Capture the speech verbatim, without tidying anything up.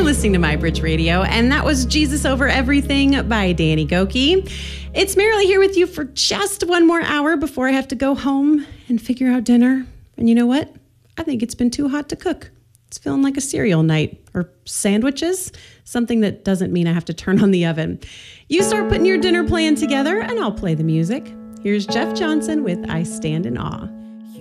listening to MyBridge Radio, and that was Jesus Over Everything by Danny Gokey. It's Marilee here with you for just one more hour before I have to go home and figure out dinner. And you know what? I think it's been too hot to cook. It's feeling like a cereal night or sandwiches, something that doesn't mean I have to turn on the oven. You start putting your dinner plan together and I'll play the music. Here's Jeff Johnson with I Stand in Awe.